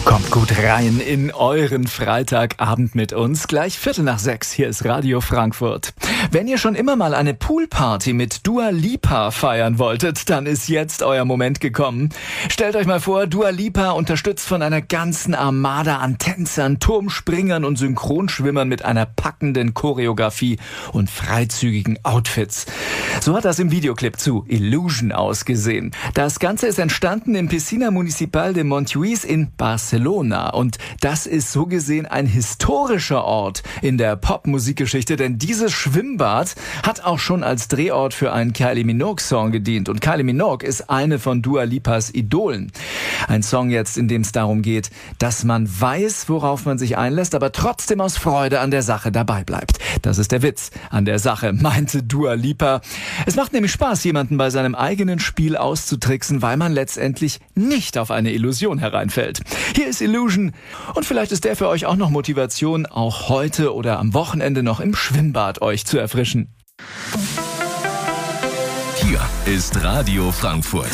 Kommt gut rein in euren Freitagabend mit uns. Gleich 5:45. Hier ist Radio Frankfurt. Wenn ihr schon immer mal eine Poolparty mit Dua Lipa feiern wolltet, dann ist jetzt euer Moment gekommen. Stellt euch mal vor, Dua Lipa unterstützt von einer ganzen Armada an Tänzern, Turmspringern und Synchronschwimmern mit einer packenden Choreografie und freizügigen Outfits. So hat das im Videoclip zu Illusion ausgesehen. Das Ganze ist entstanden im Piscina Municipal de Montjuïc in Barcelona. Und das ist so gesehen ein historischer Ort in der Popmusikgeschichte, denn dieses Schwimmbad hat auch schon als Drehort für einen Kylie Minogue-Song gedient. Und Kylie Minogue ist eine von Dua Lipas Idolen. Ein Song jetzt, in dem es darum geht, dass man weiß, worauf man sich einlässt, aber trotzdem aus Freude an der Sache dabei bleibt. Das ist der Witz an der Sache, meinte Dua Lipa. Es macht nämlich Spaß, jemanden bei seinem eigenen Spiel auszutricksen, weil man letztendlich nicht auf eine Illusion hereinfällt. Hier ist Illusion und vielleicht ist der für euch auch noch Motivation, auch heute oder am Wochenende noch im Schwimmbad euch zu erfrischen. Hier ist Radio Frankfurt.